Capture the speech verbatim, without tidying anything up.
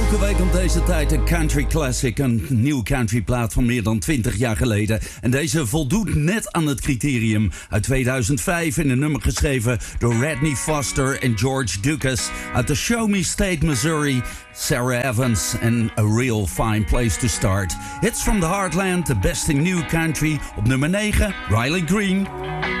Elke week om deze tijd een country classic, een nieuw countryplaat van meer dan twintig jaar geleden. En deze voldoet net aan het criterium. Uit tweeduizend vijf in een nummer geschreven door Rodney Foster en George Lucas. Uit de Show Me State, Missouri, Sarah Evans en A Real Fine Place to Start. Hits from the Heartland, the best in new country. Op nummer negen, Riley Green.